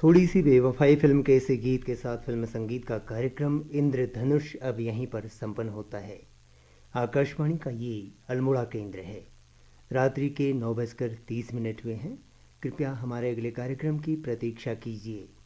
थोड़ी सी बेवफाई फिल्म के इसी गीत के साथ फिल्म संगीत का कार्यक्रम इंद्रधनुष अब यहीं पर संपन्न होता है। आकाशवाणी का ये अल्मोड़ा केंद्र है। रात्रि के 9:30 हुए हैं। कृपया हमारे अगले कार्यक्रम की प्रतीक्षा कीजिए।